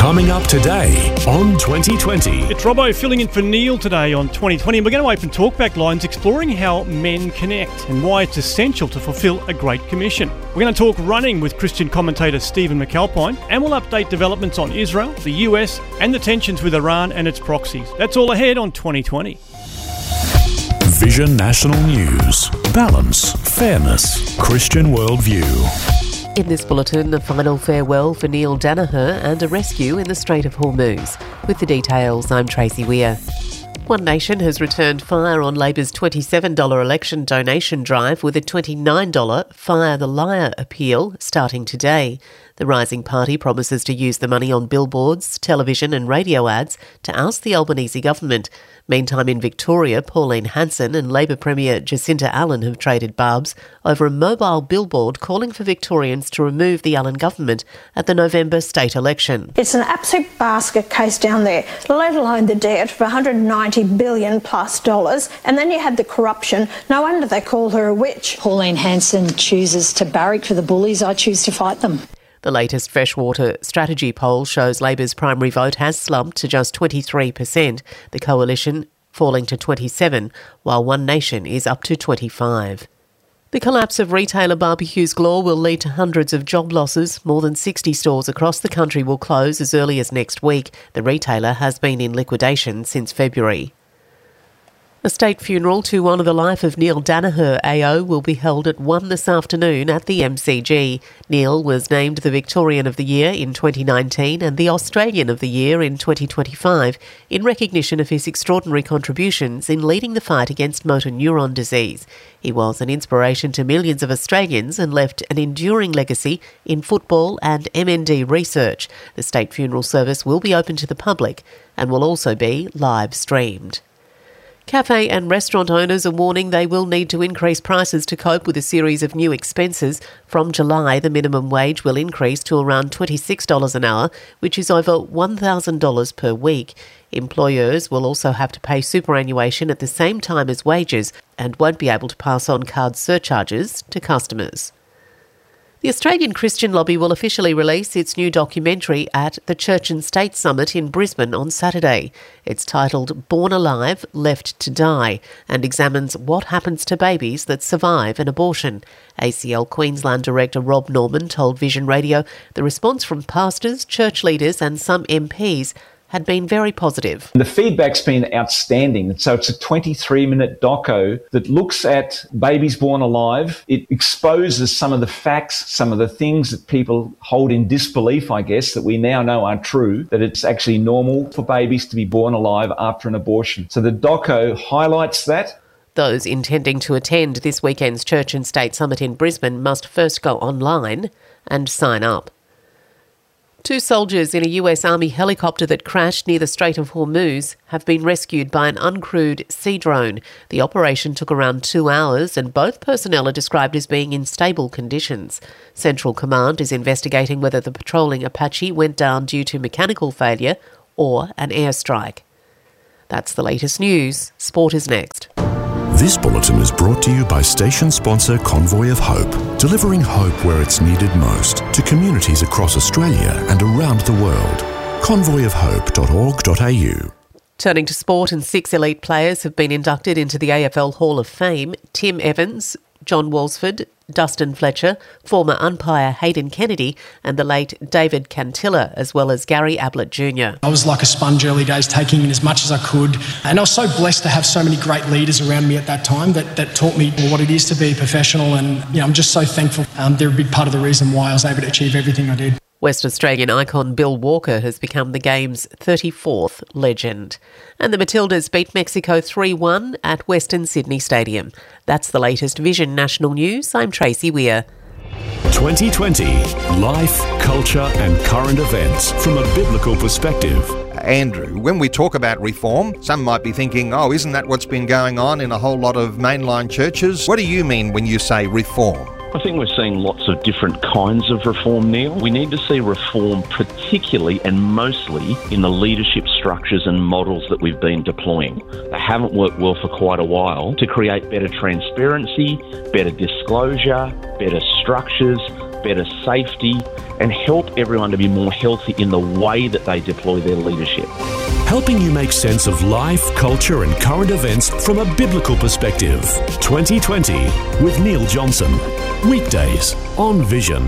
Coming up today on 2020. It's Robbo filling in for Neil today on 2020. And we're going to open talkback lines exploring how men connect and why it's essential to fulfil a great commission. We're going to talk running with Christian commentator Stephen McAlpine, and we'll update developments on Israel, the US and the tensions with Iran and its proxies. That's all ahead on 2020. Vision National News. Balance, fairness, Christian worldview. In this bulletin, a final farewell for Neil Danaher and a rescue in the Strait of Hormuz. With the details, I'm Tracy Weir. One Nation has returned fire on Labor's $27 election donation drive with a $29 Fire the Liar appeal starting today. The rising party promises to use the money on billboards, television and radio ads to oust the Albanese government. Meantime, in Victoria, Pauline Hanson and Labor Premier Jacinta Allen have traded barbs over a mobile billboard calling for Victorians to remove the Allen government at the November state election. It's an absolute basket case down there, let alone the debt of $190 billion plus dollars. And then you had the corruption. No wonder they call her a witch. Pauline Hanson chooses to barrack for the bullies. I choose to fight them. The latest freshwater strategy poll shows Labor's primary vote has slumped to just 23%, the coalition falling to 27%, while One Nation is up to 25%. The collapse of retailer Barbecues Galore will lead to hundreds of job losses. More than 60 stores across the country will close as early as next week. The retailer has been in liquidation since February. A state funeral to honour the life of Neil Danaher AO will be held at 1 this afternoon at the MCG. Neil was named the Victorian of the Year in 2019 and the Australian of the Year in 2025 in recognition of his extraordinary contributions in leading the fight against motor neuron disease. He was an inspiration to millions of Australians and left an enduring legacy in football and MND research. The state funeral service will be open to the public and will also be live streamed. Cafe and restaurant owners are warning they will need to increase prices to cope with a series of new expenses. From July, the minimum wage will increase to around $26 an hour, which is over $1,000 per week. Employers will also have to pay superannuation at the same time as wages and won't be able to pass on card surcharges to customers. The Australian Christian Lobby will officially release its new documentary at the Church and State Summit in Brisbane on Saturday. It's titled Born Alive, Left to Die and examines what happens to babies that survive an abortion. ACL Queensland Director Rob Norman told Vision Radio the response from pastors, church leaders and some MPs had been very positive. The feedback's been outstanding. So it's a 23-minute doco that looks at babies born alive. It exposes some of the facts, some of the things that people hold in disbelief, I guess, that we now know are true, that it's actually normal for babies to be born alive after an abortion. So the doco highlights that. Those intending to attend this weekend's Church and State Summit in Brisbane must first go online and sign up. 2 soldiers in a US Army helicopter that crashed near the Strait of Hormuz have been rescued by an uncrewed sea drone. The operation took around 2 hours and both personnel are described as being in stable conditions. Central Command is investigating whether the patrolling Apache went down due to mechanical failure or an airstrike. That's the latest news. Sport is next. This bulletin is brought to you by station sponsor Convoy of Hope, delivering hope where it's needed most to communities across Australia and around the world. convoyofhope.org.au. Turning to sport, and 6 elite players have been inducted into the AFL Hall of Fame. Tim Evans, John Walsford, Dustin Fletcher, former umpire Hayden Kennedy and the late David Cantilla, as well as Gary Ablett Jr. I was like a sponge early days, taking in as much as I could. And I was so blessed to have so many great leaders around me at that time that taught me what it is to be a professional. And I'm just so thankful. They're a big part of the reason why I was able to achieve everything I did. West Australian icon Bill Walker has become the game's 34th legend. And the Matildas beat Mexico 3-1 at Western Sydney Stadium. That's the latest Vision National News. I'm Tracy Weir. 2020. Life, culture and current events from a biblical perspective. Andrew, when we talk about reform, some might be thinking, oh, isn't that what's been going on in a whole lot of mainline churches? What do you mean when you say reform? I think we're seeing lots of different kinds of reform, Neil. We need to see reform particularly and mostly in the leadership structures and models that we've been deploying. They haven't worked well for quite a while to create better transparency, better disclosure, better structures, better safety, and help everyone to be more healthy in the way that they deploy their leadership. Helping you make sense of life, culture and current events from a biblical perspective. 2020 with Neil Johnson. Weekdays on Vision.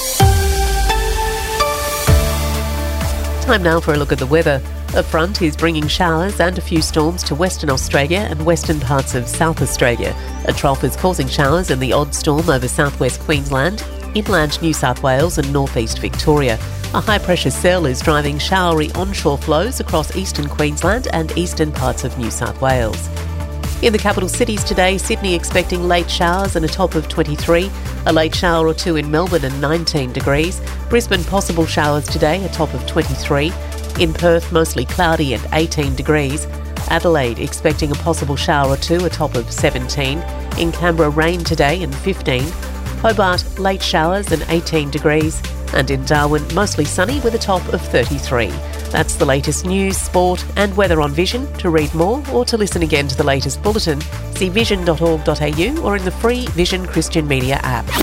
Time now for a look at the weather. A front is bringing showers and a few storms to Western Australia and western parts of South Australia. A trough is causing showers and the odd storm over southwest Queensland, inland New South Wales and northeast Victoria. A high-pressure cell is driving showery onshore flows across eastern Queensland and eastern parts of New South Wales. In the capital cities today, Sydney expecting late showers and a top of 23, a late shower or two in Melbourne and 19 degrees. Brisbane possible showers today, a top of 23. In Perth, mostly cloudy and 18 degrees. Adelaide expecting a possible shower or two, a top of 17. In Canberra, rain today and 15. Hobart, late showers and 18 degrees. And in Darwin, mostly sunny with a top of 33. That's the latest news, sport and weather on Vision. To read more or to listen again to the latest bulletin, see vision.org.au or in the free Vision Christian Media app.